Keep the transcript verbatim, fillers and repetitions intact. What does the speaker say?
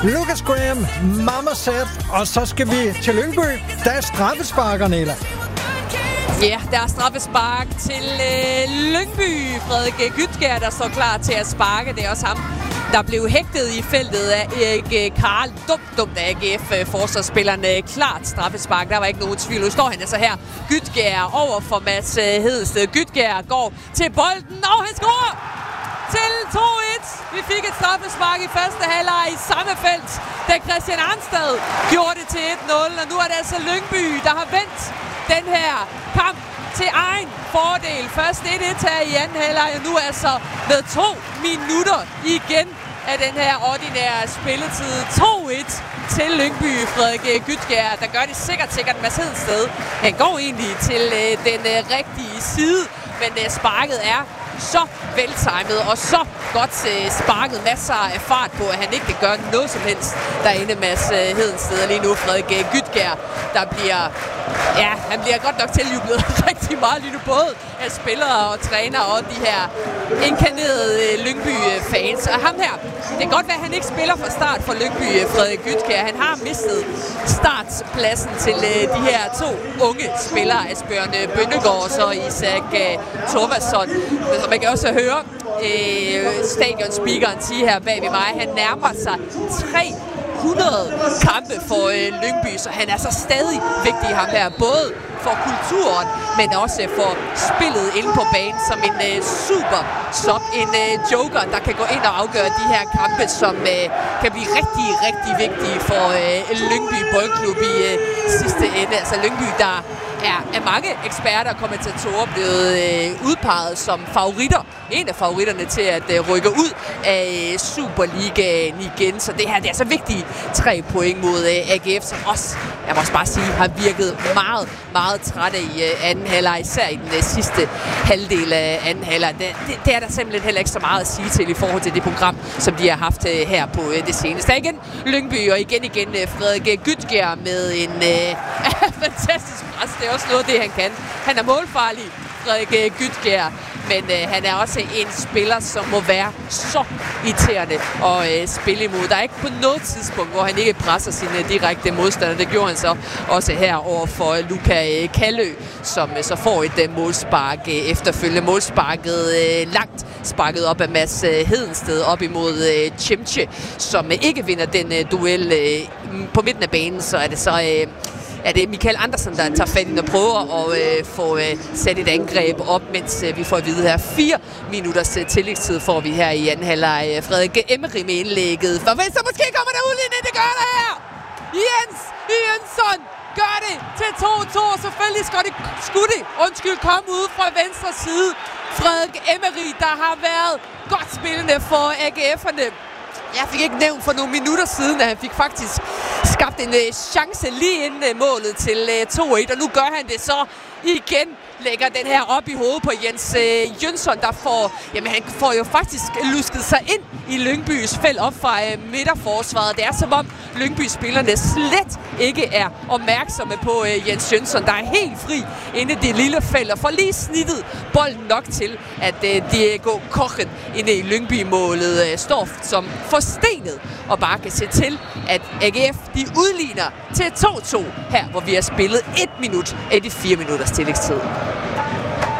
Lucas Graham, Mama Said, og så skal vi til Lyngby. Der er straffesparker, Nela. Ja, der er straffespark til øh, Lyngby. Frederik Gytgær, der står klar til at sparke. Det er også ham, der blev hægtet i feltet af Erik Karl. Dumt, dumt af A G F-forsvarsspillerne. Klart straffespark, der var ikke nogen tvivl. Nu står han altså her. Gytgær over for Mads Hedensted. Gytgær går til bolden, og han scorer til to et. Vi fik et straffespark i første halvleg i samme felt, da Christian Arnstad gjorde det til et nul. Og nu er det altså Lyngby, der har vendt den her kamp til egen fordel. Først et et her i anden halvleg, og nu altså med to minutter igen af den her ordinære spilletid. to et til Lyngby. Frederik Gytgær, der gør det sikkert, sikkert Mads Hedensted. Han går egentlig til øh, den øh, rigtige side, men øh, sparket er så veltimet og så godt øh, sparket. Masser af fart på, at han ikke kan gøre noget som helst derinde. Mads øh, Hedensted lige nu. Frederik Gytgær, der bliver... Ja, han bliver godt nok tiljublet rigtig meget lige nu, både af spillere og trænere og de her inkarnerede Lyngby-fans. Og ham her, det kan godt være, at han ikke spiller fra start for Lyngby, Frederik Gytgær. Han har mistet startpladsen til de her to unge spillere, Asbjørn Bønnegård og så Isak Thorvaldsson. Men man kan også høre øh, stadionspeakeren sige her bag ved mig, han nærmer sig tre hundrede kampe for øh, Lyngby, så han er så stadig vigtig ham her, både for kulturen, men også for spillet inde på banen som en øh, super sub, en øh, joker, der kan gå ind og afgøre de her kampe, som øh, kan blive rigtig, rigtig vigtige for øh, Lyngby Boldklub i øh, sidste ende. Altså Lyngby, der er af mange eksperter og kommentatorer blevet øh, udpeget som favoritter, en af favoritterne til at øh, rykke ud af øh, Superligaen igen. Så det her, det er så vigtige tre point mod øh, A G F, som også, jeg må også bare sige, har virket meget, meget trætte i øh, anden halvleg, især i den øh, sidste halvdel af anden halvleg. Det, det, det er der simpelthen heller ikke så meget at sige til i forhold til det program, som de har haft øh, her på øh, det seneste. Der er igen Lyngby, og igen igen øh, Frederik Gytgær med en øh, fantastisk pres. Det er også noget af det, han kan. Han er målfarlig, Frederik Gytgær, men øh, han er også en spiller, som må være så irriterende at øh, spille imod. Der er ikke på noget tidspunkt, hvor han ikke presser sine direkte modstandere. Det gjorde han så også her over for Luka Kallø, som øh, så får et øh, målspark øh, efterfølgende. Målsparket øh, langt sparket op af Mads øh, Hedensted op imod øh, Chemche, som øh, ikke vinder den øh, duel øh, på midten af banen. Så er det så... Øh, Ja, det er Michael Andersen, der tager fat i og prøver at øh, få øh, sat et angreb op, mens øh, vi får at vide her fire minutters øh, tillægstid får vi her i anden halvleg. Øh, Frederik Emery med indlægget. For så måske kommer der udligning, det gør der her! Jens Jensson gør det til to to, og selvfølgelig skal det, skulle det, undskyld, komme ud fra venstre side. Frederik Emery, der har været godt spillende for A G F'erne. Jeg fik ikke nævnt for nogle minutter siden, at han fik faktisk skabt en uh, chance lige inden uh, målet til uh, to et, og nu gør han det så igen. Lægger den her op i hovedet på Jens øh, Jønsson, der får, jamen han får jo faktisk lusket sig ind i Lyngbys felt op fra øh, midterforsvaret. Det er som om Lyngby-spillerne slet ikke er opmærksomme på øh, Jens Jønsson, der er helt fri inde i det lille felt og får lige snittet bolden nok til, at øh, Diego Kochen inde i Lyngby-målet øh, står som forstenet og bare kan se til, at A G F de udligner til to to her, hvor vi har spillet et minut af de fire minutters tillægstid.